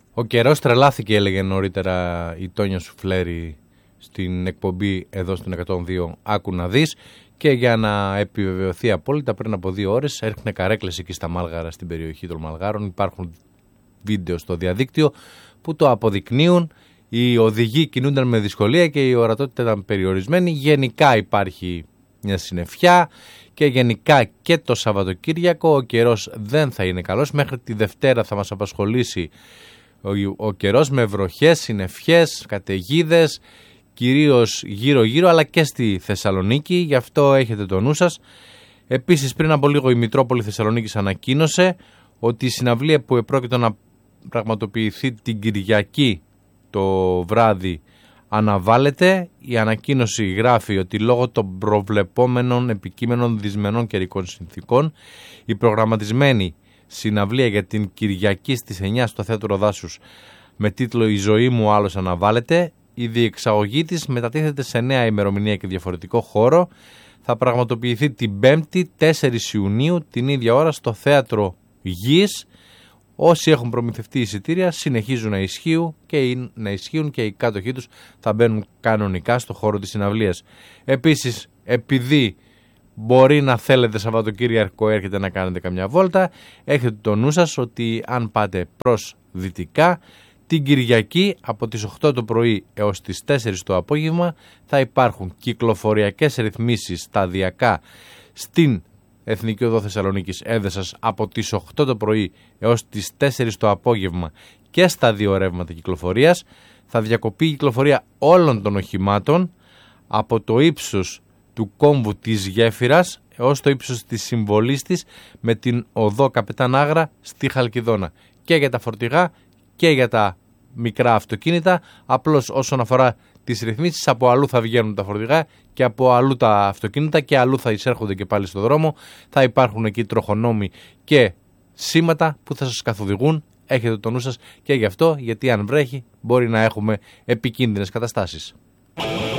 Ο καιρός τρελάθηκε, έλεγε νωρίτερα η Τόνια Σουφλέρη στην εκπομπή εδώ στην 102 Άκου να δεις, και για να επιβεβαιωθεί απόλυτα πριν από 2 ώρες έρχεται καρέκλες εκεί στα Μάλγαρα, στην περιοχή των Μαλγάρων. Υπάρχουν βίντεο στο διαδίκτυο που το αποδεικνύουν. Οι οδηγοί κινούνταν με δυσκολία και η ορατότητα ήταν περιορισμένη. Γενικά υπάρχει μια συννεφιά και γενικά και το Σαββατοκύριακο ο καιρός δεν θα είναι καλός. Μέχρι τη Δευτέρα θα μας απασχολήσει ο καιρός με βροχές, συννεφιές, καταιγίδες, κυρίως γύρω-γύρω αλλά και στη Θεσσαλονίκη, γι' αυτό έχετε το νου σας. Επίσης πριν από λίγο η Μητρόπολη Θεσσαλονίκης ανακοίνωσε ότι η συναυλία που επρόκειτο να πραγματοποιηθεί την Κυριακή το βράδυ αναβάλλεται. Η ανακοίνωση γράφει ότι λόγω των προβλεπόμενων επικείμενων δυσμενών καιρικών συνθήκων η προγραμματισμένη συναυλία για την Κυριακή στις 9 στο Θέατρο Δάσους με τίτλο «Η ζωή μου άλλος» αναβάλλεται. Η διεξαγωγή της μετατίθεται σε νέα ημερομηνία και διαφορετικό χώρο. Θα πραγματοποιηθεί την 5η 4 Ιουνίου την ίδια ώρα στο Θέατρο Γης. Όσοι έχουν προμηθευτεί εισιτήρια συνεχίζουν να ισχύουν και οι κάτοχοί τους θα μπαίνουν κανονικά στο χώρο της συναυλίας. Επίσης, επειδή μπορεί να θέλετε Σαββατοκύριακο έρχεται να κάνετε καμιά βόλτα, έχετε το νου σας ότι αν πάτε προς δυτικά, την Κυριακή από τις 8 το πρωί έως τις 4 το απόγευμα θα υπάρχουν κυκλοφοριακές ρυθμίσεις σταδιακά στην Εθνική Οδό Θεσσαλονίκης Έδεσας από τις 8 το πρωί έως τις 4 το απόγευμα και στα 2 ρεύματα κυκλοφορίας. Θα διακοπεί η κυκλοφορία όλων των οχημάτων από το ύψος του κόμβου της Γέφυρας έως το ύψος της συμβολής της με την οδό Καπετάν Άγρα στη Χαλκιδόνα, και για τα φορτηγά και για τα μικρά αυτοκίνητα. Απλώς όσον αφορά τις ρυθμίσεις, από αλλού θα βγαίνουν τα φορτηγά και από αλλού τα αυτοκίνητα και αλλού θα εισέρχονται και πάλι στο δρόμο. Θα υπάρχουν εκεί τροχονόμοι και σήματα που θα σας καθοδηγούν. Έχετε το νου σας και γι' αυτό, γιατί αν βρέχει μπορεί να έχουμε επικίνδυνες καταστάσεις.